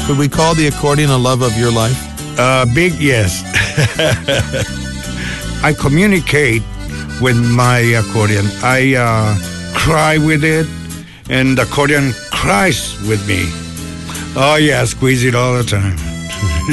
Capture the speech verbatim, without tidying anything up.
Could we call the accordion a love of your life? Uh, big yes. I communicate with my accordion. I uh, cry with it, and the accordion cries with me. Oh, yeah, I squeeze it all the time.